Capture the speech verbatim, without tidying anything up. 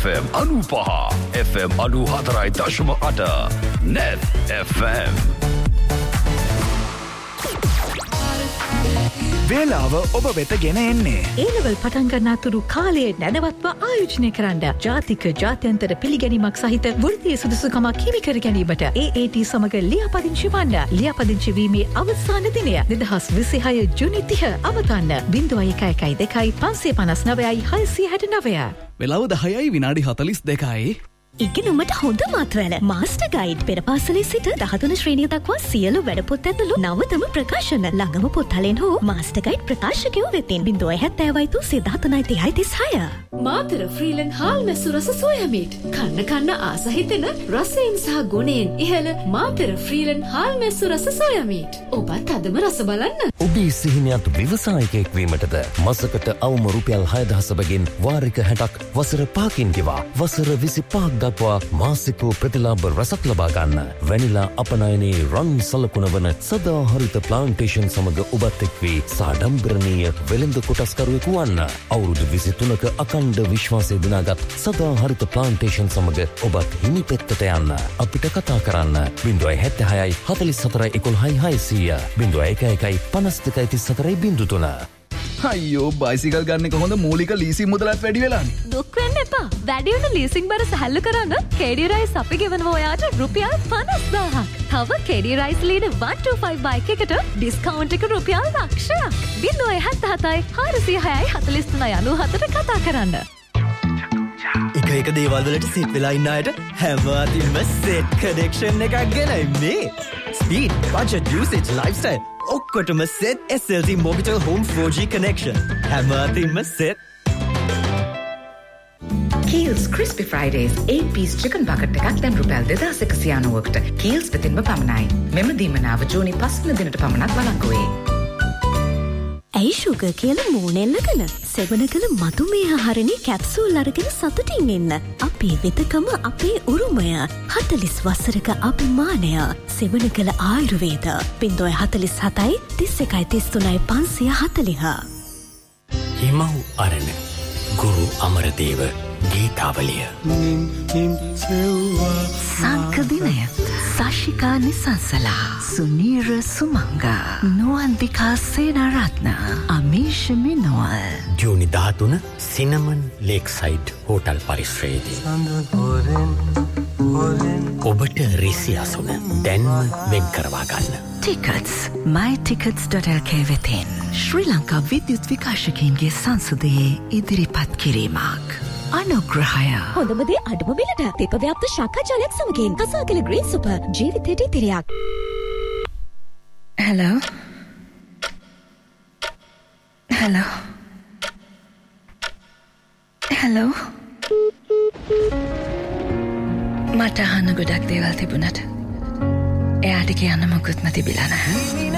F M අනුපහ F M අනුහතරයි දශම අට Net F M. වේලාව ඔබ වෙත ගෙන එන්නේ. ඒ-ලෙවල් පටන් ගන්නාතුරු කාලයේ නැනවත්ව ආයෝජනය කරන්න ජාතික ජාත්‍යන්තර පිළිගැනීමක් සහිත වෘත්තීය සුදුසුකමක් හිමි කර ගැනීමට A A T සමග ලියාපදිංචි වන්න. ලියාපදිංචි වීමේ අවසාන දිනය දෙදහස් විසිහය ජූනි තිහ අවතන්න ज़ीरो एक एक दो पाँच पाँच नौ छह सात नौ. වෙලාව දහයයි විනාඩි හතළිස් දෙකයි. ඉගෙනුමට හොඳ මාත්‍රවල මාස්ටර් ගයිඩ් පෙරපාසලේ සිට දහතුන ශ්‍රේණිය දක්වා සියලු වැඩපොත් ඇතුළු නවතම ප්‍රකාශන ළඟම පොත්හලෙන් හෝ මාස්ටර් ගයිඩ් ප්‍රකාශකයෝ වෙතින් ज़ीरो एक दो सिद्धाතුනයි තිහයි තිස්හය. මාතර ෆ්‍රීලන් හාල් මැසු රස සෝයා මීට් කන්න කන්න ආස හිතෙන රසයෙන් සහ ගුණයෙන් ඉහළ මාතර ෆ්‍රීලන් හාල් මැසු රස සෝයා මීට්. ඔබත් අදම රස බලන්න. ඔබේ සිහිනයත් ව්‍යවසායකයෙක් වීමටද මසකට අවම රුපියල් හය දහස් බැගින් වාරික හැටක් වසර පහකින් ගෙවා වසර විසිපහක් දක්වා මාසික ප්‍රතිලාභ රසක් ලබා ගන්න. වැනිලා අපනයනයේ රන් සලකුණ වන සදාහරිත ප්ලාන්ටේෂන් සමග ඔබත් එක් වී සාඩම්බරණීය වෙළඳ කොටස්කරුවෙකු වන්න. අවුරුදු විසිතුනක අඛණ්ඩ විශ්වාසය දිනාගත් සදාහරිත ප්ලාන්ටේෂන් සමග ඔබත් හිමි පෙත්තට යන්න. අපිට කතා කරන්න ज़ीरो एक छह चार चार एक एक छह ज़ीरो एक एक पाँच दो तीन चार तीन. අයියෝ බයිසිකල් ගන්න කොහොඳ මූලික ලීසින් මුදලත් වැඩි වෙලානේ. දුක් වෙන්න එපා. වැඩි වෙන ලීසින් බර සැහැල්ලු කරන්න කේඩී රයිස් අපි ගෙවනවා ඔයාට රුපියල් පනස් දාහක්. තව කේඩී රයිස් ලීඩ one two five බයික් එකට ඩිස්කවුන්ට් එක රුපියල් ලක්ෂයක්. ज़ीरो एक सात सात चार छह चार तीन नौ කතා කරන්න. එක එක දේවල් වලට සිත් වෙලා ඉන්න අයට හැමතින්ම සෙට් කනෙක්ෂන් එකක් ගෙනයි මේ. ස්පීඩ්, බජට්, යූසේජ්, ලයිෆ්ස්ටයිල් ඔක්කොටම set S L T Mobitel Home four G connection. හැමතින්ම set. Kiehl's Crispy Fridays eight piece chicken bucket එකක් දැන් රුපියල් දෙදාස් එකසිය අනූවකට Kiehl's වෙතින්ම පමණයි. මෙම දීමනාව ජූනි පහ වෙනි දිනට පමණක් වළංගු වේ. ඇයි ෂුගර් කියලා මූණෙල්ලගෙන සෙවණකල මధుමේහ හරණේ කැප්සූල් අරගෙන සතුටින් ඉන්න. අපේ වෙදකම අපේ උරුමය. හතළිස් වසරක අභිමානය. සෙවණකල ආයුර්වේද ज़ीरो හතළිස් හතයි තිස් එකයි තිස් තුනයි පන්සිය හතළිහ. හිමව් අරණ ගුරු අමරදේව ගීතාවලිය. සංකදිනය සශිකා නිසංසලා සුනීර සුමංග නුවන්දිකා සේනරත්න අමීෂ මිනෝල් ජූනි දහතුන සිනමන් ලේක්සයිඩ් හෝටල් පරිශ්‍රයේදී ඔබට රිසි අසුන දැන්ම වෙන් කරවා ගන්න. Tickets my tickets dot l k වෙතින් ශ්‍රී ලංකා විද්‍යුත් විකාශකයන්ගේ සංසදයේ ඉදිරිපත් කිරීමක්. අනුග්‍රහය හොඳම දේ අඩුම මිලට තිප ව්‍යාප්ත ශාකාජලයක් සමගින් කසාකල ග්‍රීන් සුපර් ජීවිතයට ඉතිරියක්. hello hello hello මට අහන්න ගොඩක් දේවල් තිබුණට එයාට කියන්න මොකුත්ම තිබිලා නැහැ.